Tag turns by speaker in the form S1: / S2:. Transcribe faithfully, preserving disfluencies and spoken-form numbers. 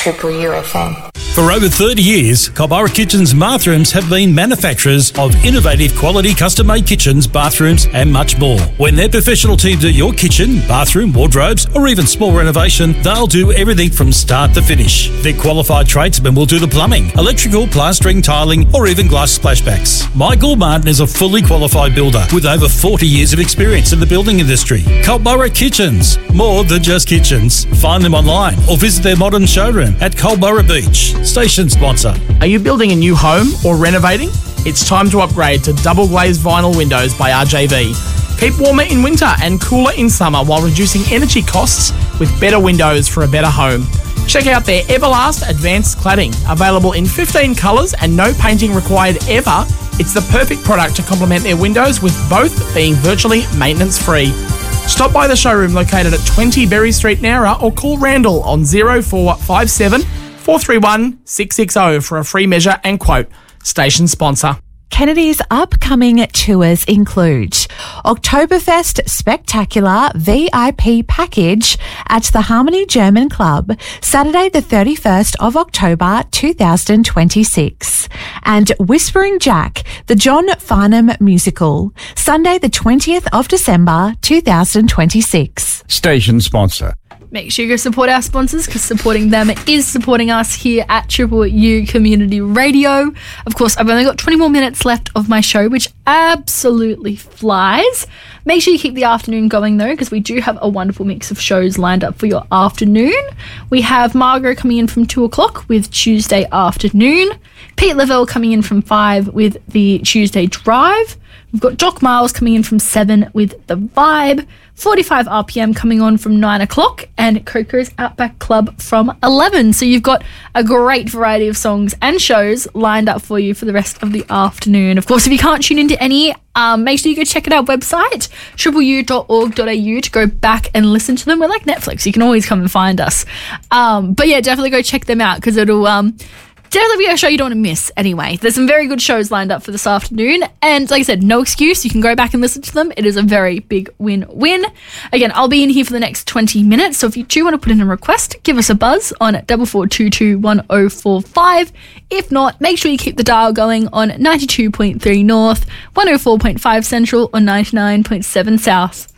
S1: Triple U F M.
S2: For over thirty years, Culburra Kitchens Bathrooms have been manufacturers of innovative quality custom-made kitchens, bathrooms and much more. When their professional team do your kitchen, bathroom, wardrobes or even small renovation, they'll do everything from start to finish. Their qualified tradesmen will do the plumbing, electrical, plastering, tiling or even glass splashbacks. Michael Martin is a fully qualified builder with over forty years of experience in the building industry. Culburra Kitchens, more than just kitchens. Find them online or visit their modern showroom at Culburra Beach. Station sponsor.
S3: Are you building a new home or renovating? It's time to upgrade to double glazed vinyl windows by R J V. Keep warmer in winter and cooler in summer while reducing energy costs with better windows for a better home. Check out their Everlast Advanced Cladding. Available in fifteen colours and no painting required ever, it's the perfect product to complement their windows, with both being virtually maintenance free. Stop by the showroom located at twenty Berry Street, Nowra, or call Randall on zero four five seven, four three one, six six zero for a free measure and quote. Station sponsor.
S4: Kennedy's upcoming tours include Oktoberfest Spectacular V I P Package at the Harmony German Club, Saturday the thirty-first of October two thousand twenty-six, and Whispering Jack, the John Farnham Musical, Sunday the twentieth of December two thousand twenty-six.
S5: Station sponsor.
S6: Make sure you go support our sponsors, because supporting them is supporting us here at Triple U Community Radio. Of course, I've only got twenty more minutes left of my show, which absolutely flies. Make sure you keep the afternoon going, though, because we do have a wonderful mix of shows lined up for your afternoon. We have Margot coming in from two o'clock with Tuesday Afternoon. Pete Lavelle coming in from five with the Tuesday Drive. We've got Doc Miles coming in from seven with The Vibe. forty-five R P M coming on from nine o'clock, and Coco's Outback Club from eleven. So you've got a great variety of songs and shows lined up for you for the rest of the afternoon. Of course, if you can't tune into any, um, make sure you go check out our website, triple u dot org dot a u, to go back and listen to them. We're like Netflix. You can always come and find us. Um, but yeah, definitely go check them out, because it'll... Um, Definitely be a show you don't want to miss anyway. There's some very good shows lined up for this afternoon. And like I said, no excuse. You can go back and listen to them. It is a very big win-win. Again, I'll be in here for the next twenty minutes. So if you do want to put in a request, give us a buzz on four four two two one oh four five. If not, make sure you keep the dial going on ninety-two point three North, one oh four point five Central, or ninety-nine point seven South.